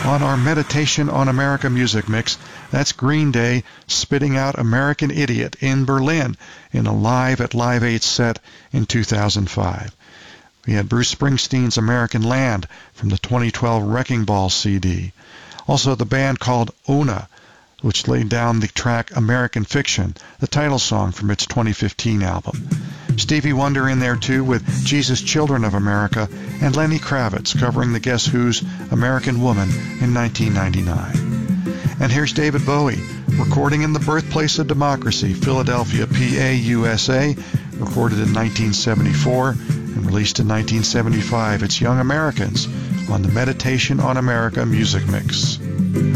On our Meditation on America music mix, that's Green Day spitting out American Idiot in Berlin in a Live at Live 8 set in 2005. We had Bruce Springsteen's American Land from the 2012 Wrecking Ball CD. Also the band called Ona, which laid down the track American Fiction, the title song from its 2015 album. Stevie Wonder in there too with Jesus Children of America, and Lenny Kravitz covering the Guess Who's American Woman in 1999. And here's David Bowie, recording in the birthplace of democracy, Philadelphia, PA, USA, recorded in 1974 and released in 1975. It's Young Americans on the Meditation on America music mix.